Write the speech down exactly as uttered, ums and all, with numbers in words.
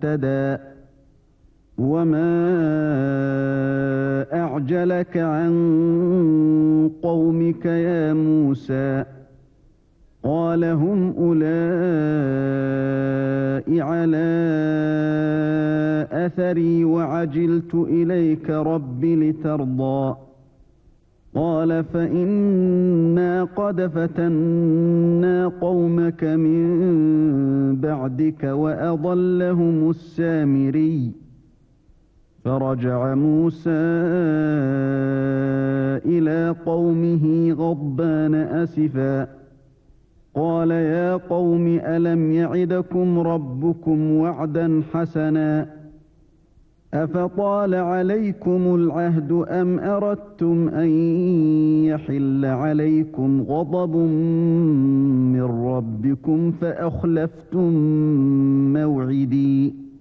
اهتدى وما أعجلك عن قومك يا موسى قال هم أولئك على أثري وعجلت إليك رب لترضى قال فإنا قد فتنا قومك من بعدك وأضلهم السامري فرجع موسى إلى قومه غضبان أسفا قال يا قوم ألم يعدكم ربكم وعدا حسنا أفطال عليكم العهد أم أردتم أن يحل عليكم غضب من ربكم فأخلفتم موعدي